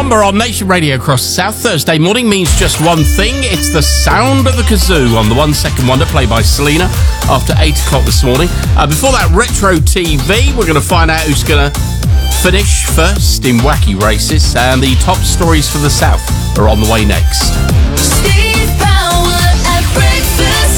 Bomber on Nation Radio across the South. Thursday morning means just one thing. It's the sound of the kazoo on the 1 Second Wonder, played by Selena, after 8 o'clock this morning. Before that, Retro TV. We're going to find out who's going to finish first in wacky races. And the top stories for the South are on the way next. Steve Power at breakfast.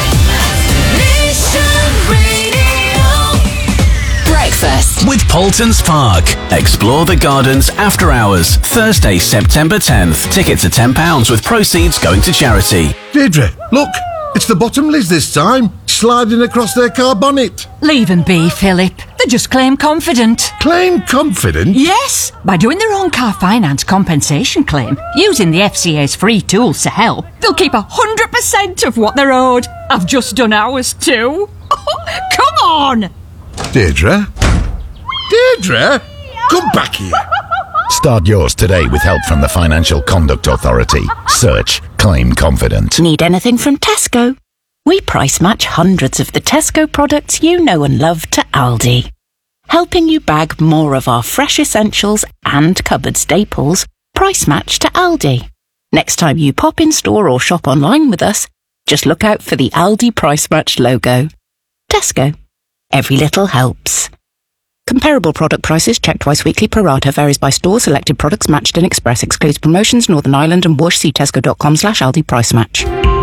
Nation Radio. Breakfast with Paultons Park. Explore the gardens after hours. Thursday, September 10th. Tickets are £10 with proceeds going to charity. Deirdre, look, it's the Bottomleys this time, sliding across their car bonnet. Leave them be, Philip. They're just claim confident. Claim confident? Yes, by doing their own car finance compensation claim, using the FCA's free tools to help, they'll keep 100% of what they're owed. I've just done ours too. Come on! Deirdre? Deirdre? Come back here. Start yours today with help from the Financial Conduct Authority. Search Claim Confident. Need anything from Tesco? We price match hundreds of the Tesco products you know and love to Aldi. Helping you bag more of our fresh essentials and cupboard staples, price match to Aldi. Next time you pop in store or shop online with us, just look out for the Aldi price match logo. Tesco. Every little helps. Comparable product prices checked twice weekly. Pro rata varies by store. Selected products matched in Express. Excludes promotions. Northern Ireland and Whoosh. See tesco.com/Aldi price match.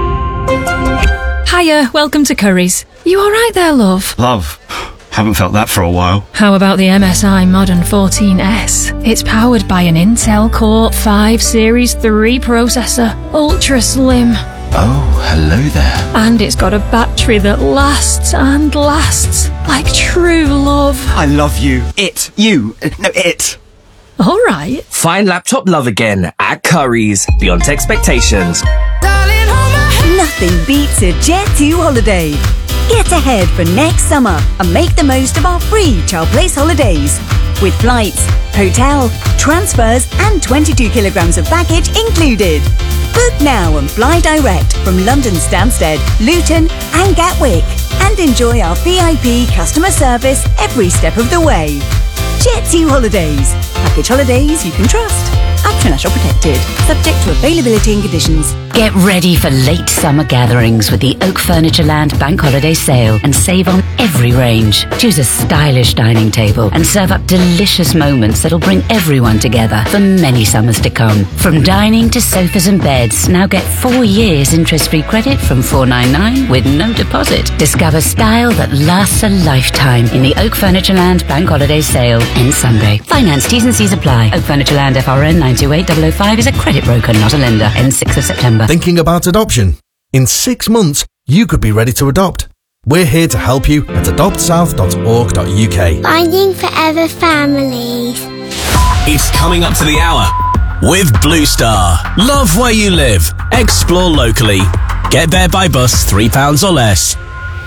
Hiya, welcome to Curry's. You alright there, love? Love. Haven't felt that for a while. How about the MSI Modern 14S? It's powered by an Intel Core 5 Series 3 processor. Ultra slim. Oh, hello there. And it's got a battery that lasts and lasts. Like true love. I love you. It. You. No, it. Alright. Find laptop love again at Curry's. Beyond expectations. Nothing beats a Jet2 holiday. Get ahead for next summer and make the most of our free Child Place holidays. With flights, hotel, transfers and 22 kilograms of baggage included. Book now and fly direct from London Stansted, Luton and Gatwick. And enjoy our VIP customer service every step of the way. Jet2 Holidays. Package holidays you can trust. Up to national protected. Subject to availability and conditions. Get ready for late summer gatherings with the Oak Furniture Land Bank Holiday Sale and save on every range. Choose a stylish dining table and serve up delicious moments that'll bring everyone together for many summers to come. From dining to sofas and beds, now get 4 years interest-free credit from $499 with no deposit. Discover style that lasts a lifetime in the Oak Furniture Land Bank Holiday Sale. Ends Sunday. Finance T's and C's apply. Oak Furniture Land FRN 928005 is a credit broker, not a lender. Ends 6th of September. Thinking about adoption? In 6 months, you could be ready to adopt. We're here to help you at adoptsouth.org.uk. Finding Forever Families. It's coming up to the hour with Blue Star. Love where you live. Explore locally. Get there by bus £3 or less.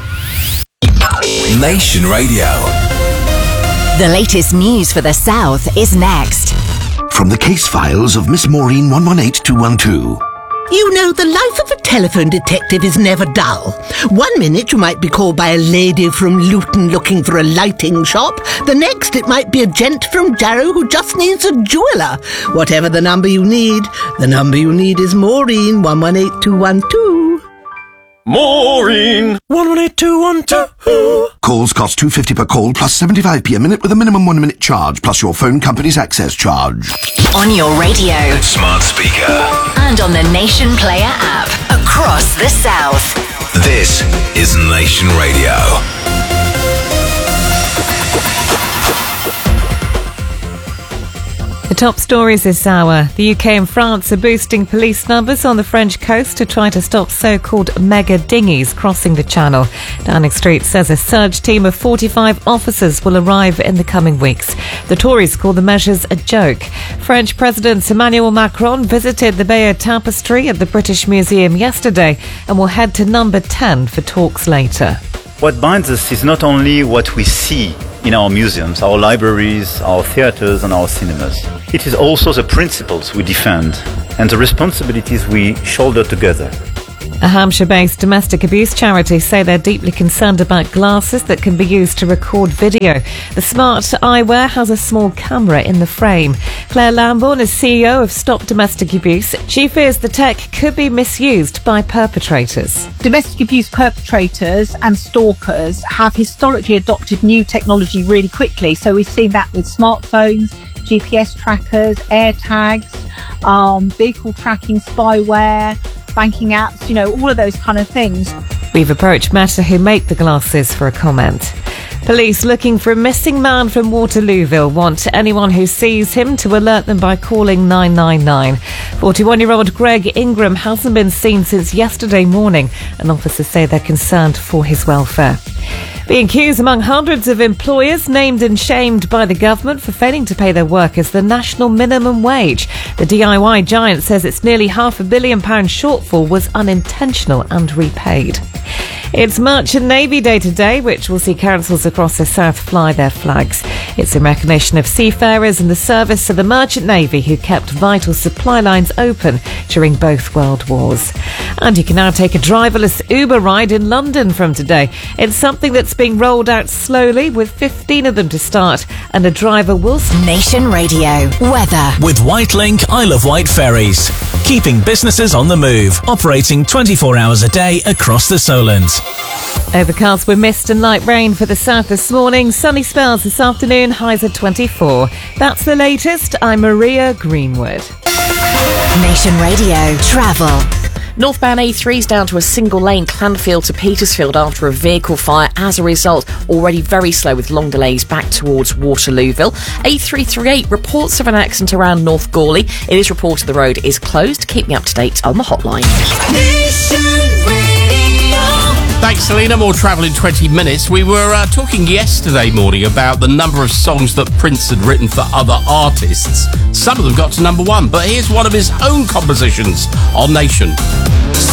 Nation Radio. The latest news for the South is next. From the case files of Miss Maureen 118212. You know, the life of a telephone detective is never dull. 1 minute you might be called by a lady from Luton looking for a lighting shop. The next it might be a gent from Jarrow who just needs a jeweller. Whatever the number you need is Maureen 118212. Maureen 118212. Calls cost $2.50 per call plus 75p a minute with a minimum 1 minute charge plus your phone company's access charge. On your radio. Smart speaker. And on the Nation Player app. Across the South. This is Nation Radio. The top stories this hour. The UK and France are boosting police numbers on the French coast to try to stop so-called mega dinghies crossing the channel. Downing Street says a surge team of 45 officers will arrive in the coming weeks. The Tories call the measures a joke. French President Emmanuel Macron visited the Bayeux Tapestry at the British Museum yesterday and will head to number 10 for talks later. What binds us is not only what we see in our museums, our libraries, our theatres and our cinemas. It is also the principles we defend and the responsibilities we shoulder together. A Hampshire-based domestic abuse charity say they're deeply concerned about glasses that can be used to record video. The smart eyewear has a small camera in the frame. Claire Lambourne is CEO of Stop Domestic Abuse. She fears the tech could be misused by perpetrators. Domestic abuse perpetrators and stalkers have historically adopted new technology really quickly. So we've seen that with smartphones, GPS trackers, AirTags, vehicle tracking, spyware, banking apps, all of those kind of things. We've approached Meta, who make the glasses, for a comment. Police looking for a missing man from Waterlooville want anyone who sees him to alert them by calling 999. 41-year-old Greg Ingram hasn't been seen since yesterday morning, and officers say they're concerned for his welfare. B&Q's among hundreds of employers named and shamed by the government for failing to pay their workers the national minimum wage. The DIY giant says its nearly £500 million shortfall was unintentional and repaid. It's Merchant Navy Day today, which will see councils across the south fly their flags. It's in recognition of seafarers and the service of the Merchant Navy who kept vital supply lines open during both world wars. And you can now take a driverless Uber ride in London from today. It's something that's being rolled out slowly, with 15 of them to start, and a driver will... Nation Radio weather with Whitelink Isle of Wight ferries, keeping businesses on the move, operating 24 hours a day across the Solent. Overcast with mist and light rain for the south this morning. Sunny spells this afternoon, highs at 24. That's the latest. I'm Maria Greenwood. Nation Radio travel. Northbound A3 is down to a single lane, Clanfield to Petersfield, after a vehicle fire. As a result, already very slow with long delays back towards Waterlooville. A338 reports of an accident around North Gawley. It is reported the road is closed. Keep me up to date on the hotline. Thanks, Selena. More travel in 20 minutes. We were talking yesterday morning about the number of songs that Prince had written for other artists. Some of them got to number one, but here's one of his own compositions on Nation.